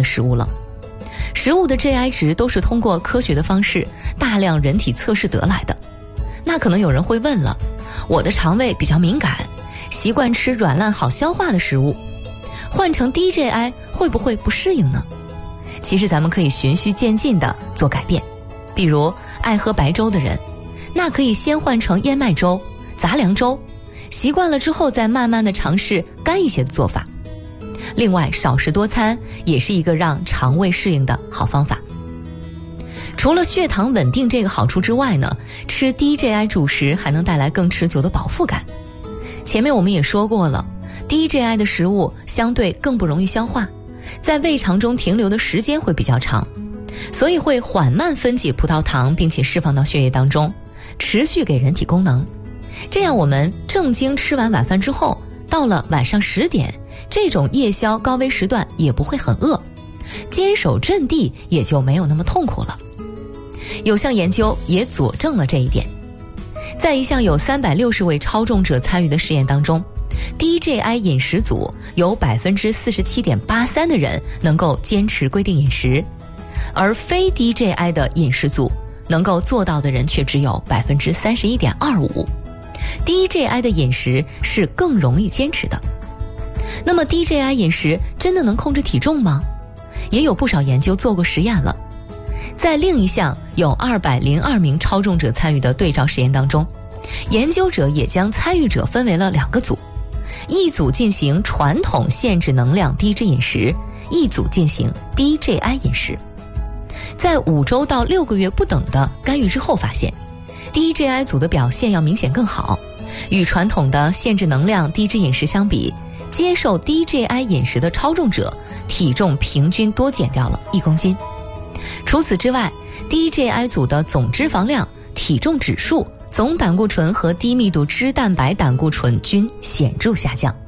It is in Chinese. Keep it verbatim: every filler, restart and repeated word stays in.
食物了。食物的 G I 值都是通过科学的方式大量人体测试得来的。那可能有人会问了，我的肠胃比较敏感，习惯吃软烂好消化的食物，换成低 G I 会不会不适应呢？其实咱们可以循序渐进地做改变。比如爱喝白粥的人，那可以先换成燕麦粥、杂粮粥，习惯了之后再慢慢地尝试干一些的做法。另外，少食多餐也是一个让肠胃适应的好方法。除了血糖稳定这个好处之外呢，吃低 G I 主食还能带来更持久的饱腹感。前面我们也说过了，低 G I 的食物相对更不容易消化，在胃肠中停留的时间会比较长，所以会缓慢分解葡萄糖，并且释放到血液当中，持续给人体功能。这样我们正经吃完晚饭之后，到了晚上十点，这种夜宵高危时段也不会很饿，坚守阵地也就没有那么痛苦了。有项研究也佐证了这一点。在一项有三百六十位超重者参与的实验当中，低 G I 饮食组有 百分之四十七点八三 的人能够坚持规定饮食，而非低 G I 的饮食组能够做到的人却只有 百分之三十一点二五。 低 G I 的饮食是更容易坚持的。那么低 G I 饮食真的能控制体重吗？也有不少研究做过实验了。在另一项有二百零二名超重者参与的对照实验当中，研究者也将参与者分为了两个组，一组进行传统限制能量低脂饮食，一组进行低 G I 饮食。在五周到六个月不等的干预之后发现，低 G I 组的表现要明显更好，与传统的限制能量低脂饮食相比，接受低 G I 饮食的超重者体重平均多减掉了一公斤。除此之外，低 G I 组的总脂肪量、体重指数、总胆固醇和低密度脂蛋白胆固醇均显著下降。